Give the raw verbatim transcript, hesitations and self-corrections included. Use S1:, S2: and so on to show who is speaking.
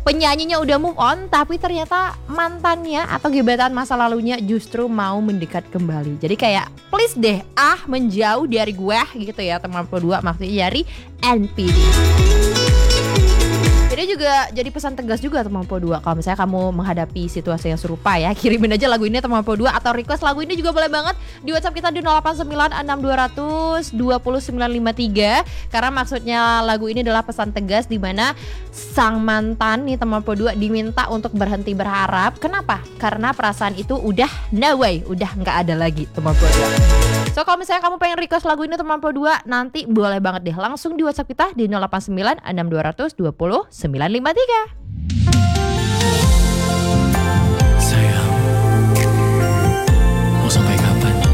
S1: penyanyinya udah move on, tapi ternyata mantannya atau gebetan masa lalunya justru mau mendekat kembali. Jadi kayak please deh, ah menjauh dari gue gitu ya teman puluh dua, maksudnya dari N P D. Ini juga jadi pesan tegas juga teman puluh dua. Kalau misalnya kamu menghadapi situasi yang serupa ya, kirimin aja lagu ini teman puluh dua, atau request lagu ini juga boleh banget di WhatsApp kita di nol delapan sembilan enam dua nol nol dua nol sembilan lima tiga. Karena maksudnya lagu ini adalah pesan tegas di mana sang mantan nih teman puluh dua diminta untuk berhenti berharap. Kenapa? Karena perasaan itu udah no way, udah nggak ada lagi teman puluh dua. So kalau misalnya kamu pengen request lagu ini teman puluh dua, nanti boleh banget deh langsung di WhatsApp kita di nol delapan sembilan enam dua nol nol dua nol sembilan lima tiga.